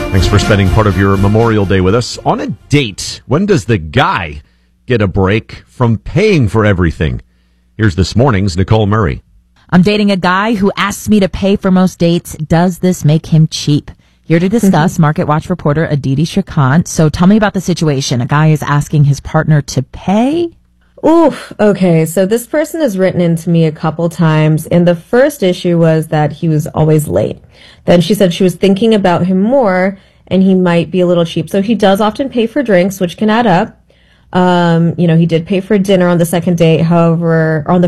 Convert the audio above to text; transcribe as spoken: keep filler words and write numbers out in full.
Thanks for spending part of your Memorial Day with us. On a date, when does the guy get a break from paying for everything? Here's this morning's Nicole Murray. I'm dating a guy who asks me to pay for most dates. Does this make him cheap? Here to discuss, Market Watch reporter Aditi Shrikant. So tell me about the situation. A guy is asking his partner to pay? Oof. Okay. So this person has written in to me a couple times, and the first issue was that he was always late. Then she said she was thinking about him more and he might be a little cheap. So he does often pay for drinks, which can add up. Um, you know, he did pay for dinner on the second date. However, or on the